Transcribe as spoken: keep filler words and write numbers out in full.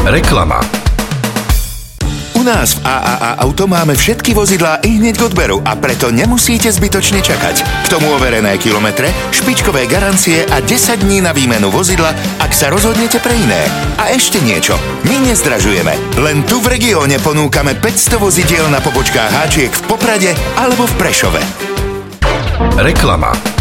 Reklama. U nás v á á á Auto máme všetky vozidlá ihneď k odberu a preto nemusíte zbytočne čakať. K tomu overené kilometre, špičkové garancie a desať dní na výmenu vozidla, ak sa rozhodnete pre iné. A ešte niečo. My nezdražujeme. Len tu v regióne ponúkame päťsto vozidiel na pobočkách háčiek v Poprade alebo v Prešove. Reklama.